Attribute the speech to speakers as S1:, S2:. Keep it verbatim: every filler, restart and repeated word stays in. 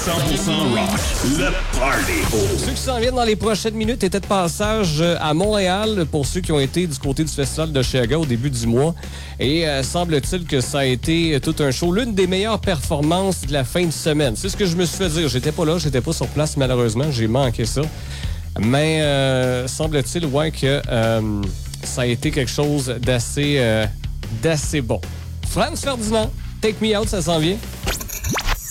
S1: cent pour cent rock, le party.
S2: Ceux qui s'en viennent dans les prochaines minutes étaient de passage à Montréal pour ceux qui ont été du côté du festival de Chicago au début du mois. Et euh, semble-t-il que ça a été tout un show, l'une des meilleures performances de la fin de semaine. C'est ce que je me suis fait dire. J'étais pas là, j'étais pas sur place malheureusement, j'ai manqué ça. Mais euh, semble-t-il, ouais, que euh, ça a été quelque chose d'assez, euh, d'assez bon. Franz Ferdinand, Take Me Out, ça s'en vient.